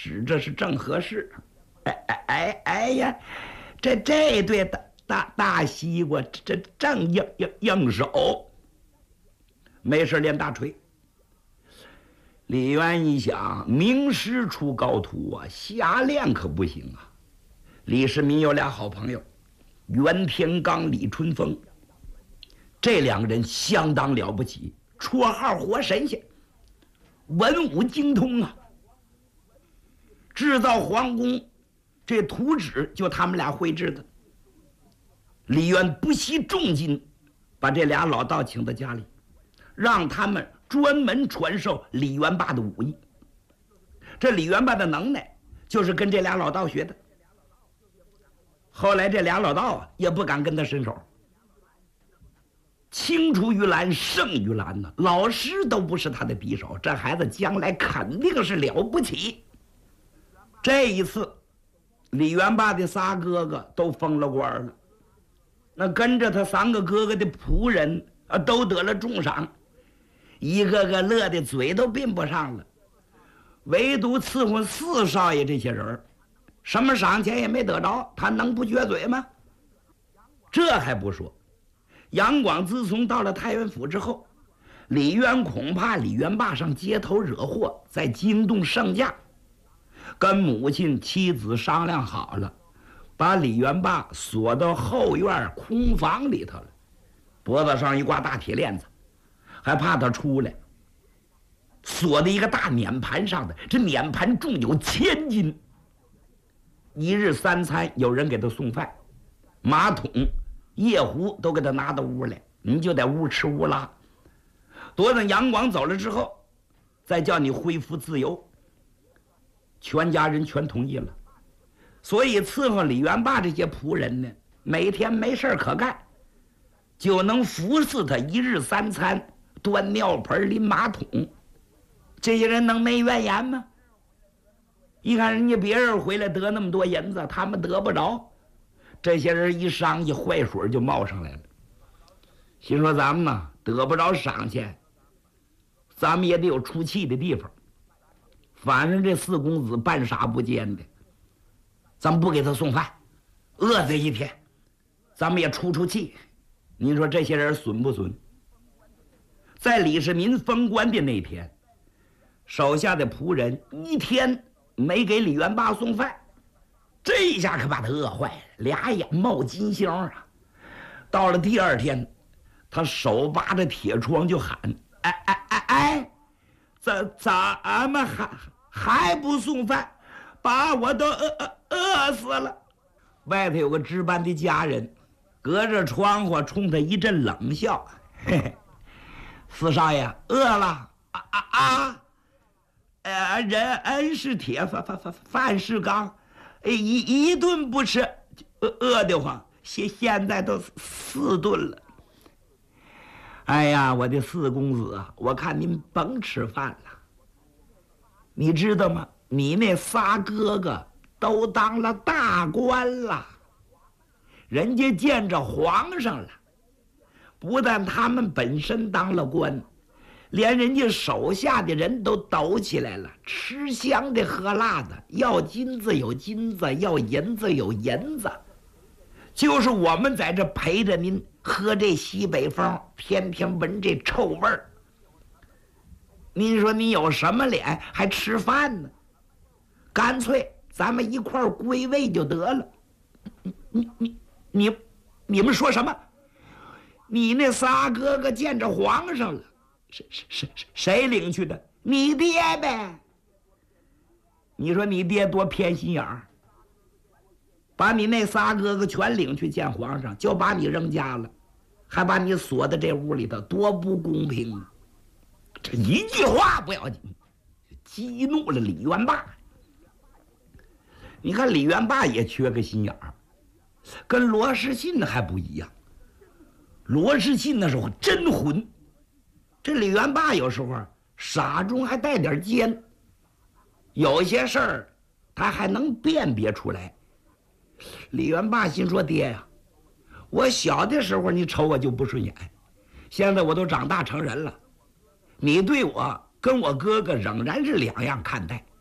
使着是正合适。哎呀，这对大西瓜这正应手，没事练大锤。李渊一想，名师出高徒啊，瞎练可不行啊。李世民有俩好朋友，袁天罡、李春风，这两个人相当了不起，绰号活神仙，文武精通啊。制造皇宫这图纸就他们俩绘制的。李渊不惜重金把这俩老道请到家里，让他们专门传授李元霸的武艺。这李元霸的能耐就是跟这俩老道学的。后来这俩老道啊也不敢跟他伸手，青出于蓝胜于蓝呢，老师都不是他的敌手，这孩子将来肯定是了不起。这一次李元霸的仨哥哥都封了官了，那跟着他3个哥哥的仆人啊都得了重赏，一个个乐得嘴都闭不上了。唯独伺候4少爷这些人什么赏钱也没得着，他能不撅嘴吗？这还不说，杨广自从到了太原府之后，李渊恐怕李元霸上街头惹祸，在惊动圣驾，跟母亲妻子商量好了，把李元霸锁到后院空房里头了，脖子上一挂大铁链子，还怕他出来，锁在一个大碾盘上的，这碾盘重有1000斤。1日3餐有人给他送饭，马桶夜壶都给他拿到屋来，你就在屋吃屋拉，多等杨广走了之后再叫你恢复自由。全家人全同意了，所以伺候李元霸这些仆人呢，每天没事可干，就能服侍他1日3餐，端尿盆拎马桶。这些人能没怨言吗？一看人家别人回来得那么多银子，他们得不着，这些人一商议，坏水就冒上来了，心说咱们呢得不着赏钱，咱们也得有出气的地方。反正这4公子半傻不奸的，咱们不给他送饭，饿这一天，咱们也出气。您说这些人损不损？在李世民封官的那天，手下的仆人1天没给李元霸送饭，这一下可把他饿坏了，2眼冒金星啊！到了第2天，他手扒着铁窗就喊：“哎，咱们还不送饭，把我都饿死了！”外头有个值班的家人，隔着窗户冲他一阵冷笑：“嘿嘿，4少爷饿了人是铁，饭是钢，一顿不吃饿得慌，现在都4顿了。哎呀，我的4公子啊，我看您甭吃饭了。你知道吗？你那仨哥哥都当了大官了，人家见着皇上了，不但他们本身当了官，连人家手下的人都抖起来了，吃香的喝辣的，要金子有金子，要银子有银子。就是我们在这陪着您喝这西北风，天天闻这臭味儿。您说你有什么脸还吃饭呢？干脆咱们一块儿归位就得了。你们说什么？你那仨哥哥见着皇上了？谁领去的？你爹呗。你说你爹多偏心眼儿，把你那仨哥哥全领去见皇上，就把你扔家了，还把你锁在这屋里头，多不公平啊！这一句话不要紧，激怒了李元霸。你看李元霸也缺个心眼儿，跟罗士信还不一样。罗士信那时候真混，这李元霸有时候傻中还带点奸，有些事儿他还能辨别出来。李元霸心说：“爹呀，我小的时候你瞅我就不顺眼，现在我都长大成人了，你对我跟我哥哥仍然是2样看待。